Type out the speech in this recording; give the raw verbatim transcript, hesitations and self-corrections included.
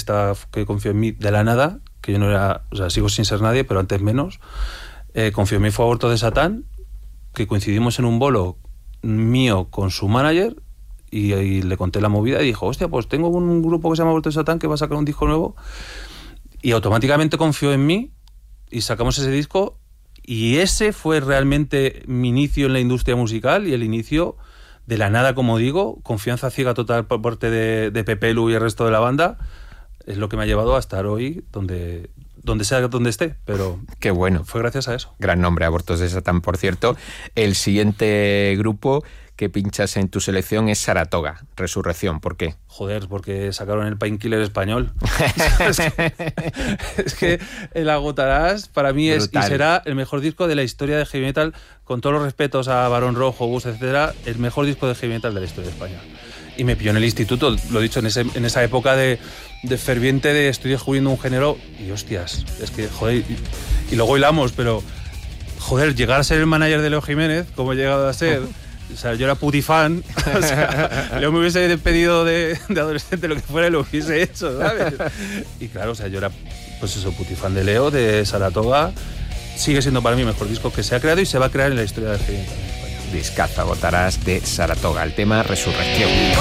artista que confió en mí de la nada, que yo no era, o sea, sigo sin ser nadie, pero antes menos, eh, confió en mí fue Aborto de Satán, que coincidimos en un bolo mío con su manager y, y le conté la movida y dijo, hostia, pues tengo un grupo que se llama Aborto de Satán que va a sacar un disco nuevo, y automáticamente confió en mí y sacamos ese disco, y ese fue realmente mi inicio en la industria musical y el inicio de la nada, como digo, confianza ciega total por parte de, de Pepe Lu y el resto de la banda, es lo que me ha llevado a estar hoy donde, donde sea donde esté, pero qué bueno. Fue gracias a eso. Gran nombre, Abortos de Satán, por cierto. El siguiente grupo que pinchas en tu selección es Saratoga, Resurrección. ¿Por qué? Joder, porque sacaron el Painkiller español. es, que, es que el Agotarás para mí es Brutal. Y será el mejor disco de la historia de heavy metal, con todos los respetos a Barón Rojo, Gus, etcétera, el mejor disco de heavy metal de la historia de España. Y me pilló en el instituto, lo he dicho, en, ese, en esa época de, de ferviente de estoy descubriendo un género, y hostias, es que, joder, y, y luego hilamos, pero, joder, llegar a ser el manager de Leo Jiménez, como he llegado a ser... O sea, yo era putifan, o sea, Leo me hubiese despedido de, de adolescente, lo que fuera, y lo hubiese hecho, ¿sabes? Y claro, o sea, yo era, pues eso, putifan de Leo, de Saratoga. Sigue siendo para mí el mejor disco que se ha creado y se va a crear en la historia del heavy metal en España. Discazo, Agotarás de Saratoga, el tema Resurrección.